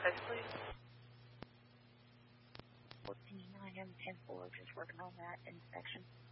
Dispatch, please. 14, I am 10-4, just working on that inspection.